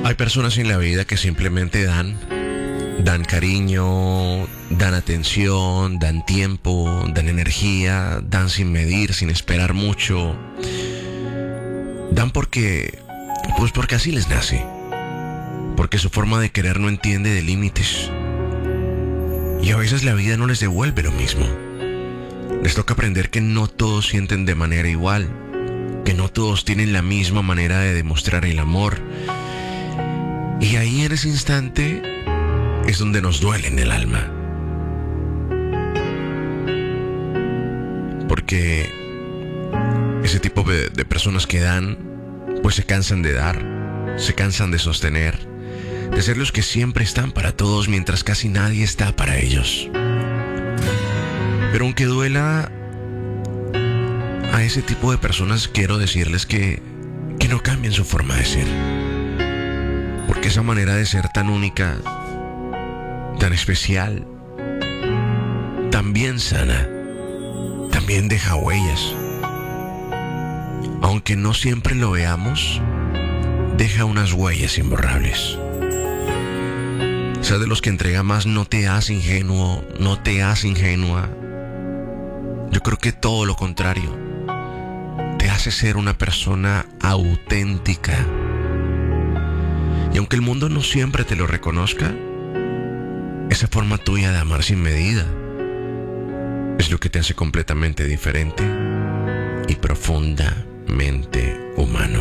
Hay personas en la vida que simplemente dan cariño, dan atención, dan tiempo, dan energía, dan sin medir, sin esperar mucho. Dan porque así les nace. Porque su forma de querer no entiende de límites. Y a veces la vida no les devuelve lo mismo. Les toca aprender que no todos sienten de manera igual, que no todos tienen la misma manera de demostrar el amor. Y ahí en ese instante es donde nos duele en el alma. Porque ese tipo de personas que dan, pues se cansan de dar, se cansan de sostener, de ser los que siempre están para todos mientras casi nadie está para ellos. Pero aunque duela a ese tipo de personas, quiero decirles que no cambien su forma de ser. Porque esa manera de ser tan única, tan especial, también sana, también deja huellas. Aunque no siempre lo veamos, deja unas huellas imborrables. Sea de los que entrega más, no te hace ingenuo, no te hace ingenua. Yo creo que todo lo contrario, te hace ser una persona auténtica. Y aunque el mundo no siempre te lo reconozca, esa forma tuya de amar sin medida es lo que te hace completamente diferente y profundamente humano.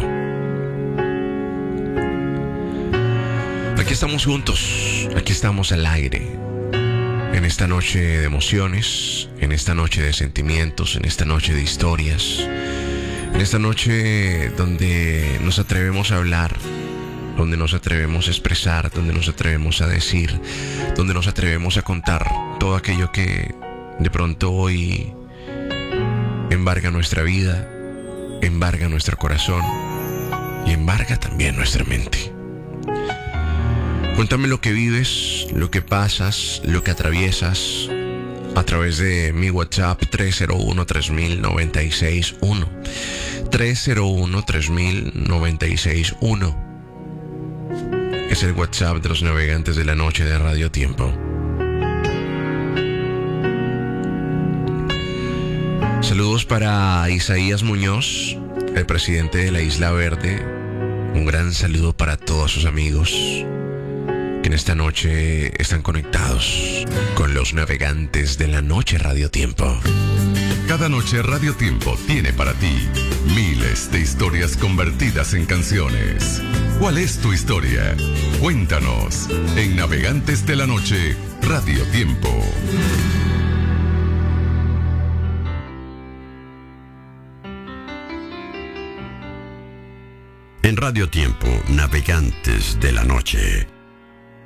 Aquí estamos juntos, aquí estamos al aire, en esta noche de emociones, en esta noche de sentimientos, en esta noche de historias, en esta noche donde nos atrevemos a hablar, donde nos atrevemos a expresar, donde nos atrevemos a decir, donde nos atrevemos a contar todo aquello que de pronto hoy embarga nuestra vida, embarga nuestro corazón y embarga también nuestra mente. Cuéntame lo que vives, lo que pasas, lo que atraviesas a través de mi WhatsApp 301-3000-961. 301-3000-961. Es el WhatsApp de los navegantes de la noche de Radio Tiempo. Saludos para Isaías Muñoz, el presidente de la Isla Verde. Un gran saludo para todos sus amigos que en esta noche están conectados con los navegantes de la noche Radio Tiempo. Cada noche Radio Tiempo tiene para ti miles de historias convertidas en canciones. ¿Cuál es tu historia? Cuéntanos en Navegantes de la Noche Radio Tiempo. En Radio Tiempo, Navegantes de la Noche,